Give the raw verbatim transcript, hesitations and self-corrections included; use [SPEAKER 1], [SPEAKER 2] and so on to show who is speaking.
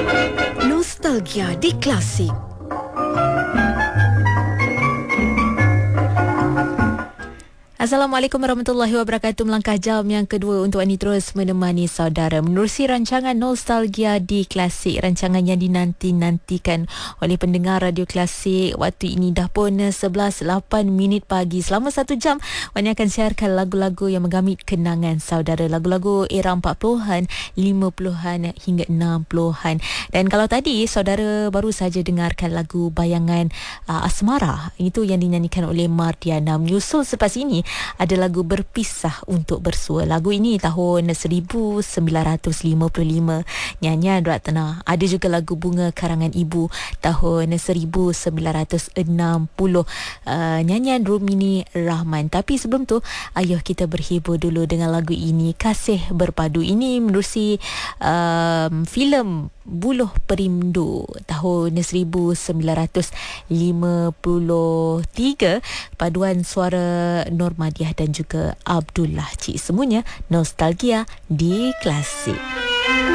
[SPEAKER 1] Nostalgia di Klasik.
[SPEAKER 2] Assalamualaikum warahmatullahi wabarakatuh. Melangkah jam yang kedua untuk Ani terus menemani saudara menerusi rancangan Nostalgia di Klasik, rancangan yang dinanti-nantikan oleh pendengar Radio Klasik. Waktu ini dah pun sebelas lapan minit pagi. Selama satu jam Ani akan siarkan lagu-lagu yang menggamit kenangan saudara, lagu-lagu era empat puluhan, lima puluhan hingga enam puluhan. Dan kalau tadi saudara baru saja dengarkan lagu Bayangan uh, Asmara, itu yang dinyanyikan oleh Mardiana. Menyusul selepas ini ada lagu Berpisah untuk Bersua. Lagu ini tahun seribu sembilan ratus lima puluh lima, nyanyian Dr. Tanah. Ada juga lagu Bunga Karangan Ibu tahun seribu sembilan ratus enam puluh, uh, nyanyian Rumini Rahman. Tapi sebelum tu, ayo kita berhibur dulu dengan lagu ini, Kasih Berpadu. Ini menerusi um, filem Buluh Perindu tahun seribu sembilan ratus lima puluh tiga, paduan suara Nur Madiah dan juga Abdullah Cik. Semuanya Nostalgia di Klasik.